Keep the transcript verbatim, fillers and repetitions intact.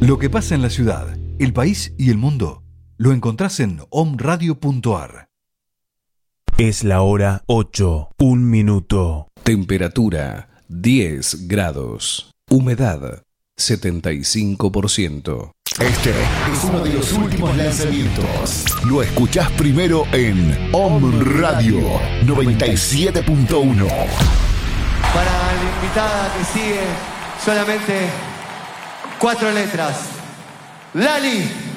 Lo que pasa en la ciudad, el país y el mundo lo encontrás en omradio punto ar. Es la hora ocho, un minuto. Temperatura diez grados. Humedad setenta y cinco por ciento. Este es uno de los últimos lanzamientos. Lo escuchás primero en Om Radio noventa y siete punto uno. Para la invitada que sigue, solamente cuatro letras. Lali.